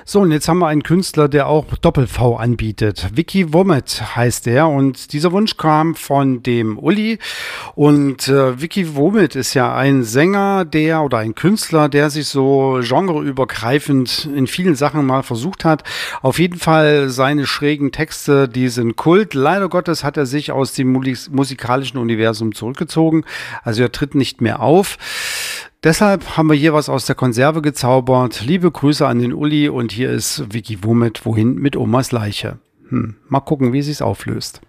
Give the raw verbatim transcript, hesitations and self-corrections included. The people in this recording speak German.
So, und jetzt haben wir einen Künstler, der auch Doppel-V anbietet. Vicky Womit heißt er und dieser Wunsch kam von dem Uli. Und äh, Vicky Womit ist ja ein Sänger, der oder ein Künstler, der sich so genreübergreifend in vielen Sachen mal versucht hat. Auf jeden Fall seine schrägen Texte, die sind Kult. Leider Gottes hat er sich aus dem musikalischen Universum zurückgezogen. Also er tritt nicht mehr auf. Deshalb haben wir hier was aus der Konserve gezaubert. Liebe Grüße an den Uli und hier ist Vicky Womit, wohin mit Omas Leiche. Hm, mal gucken, wie sich's auflöst.